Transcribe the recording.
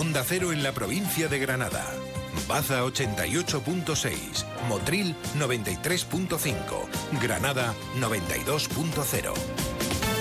Onda Cero en la provincia de Granada. Baza 88.6, Motril 93.5, Granada 92.0.